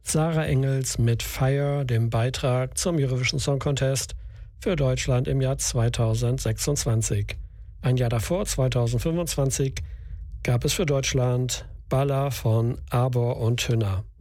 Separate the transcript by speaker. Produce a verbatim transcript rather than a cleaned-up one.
Speaker 1: Sarah Engels mit Fire, dem Beitrag zum Eurovision Song Contest für Deutschland im Jahr zweitausendsechsundzwanzig. Ein Jahr davor, zweitausendfünfundzwanzig, gab es für Deutschland Balla von Arbor und Hünner.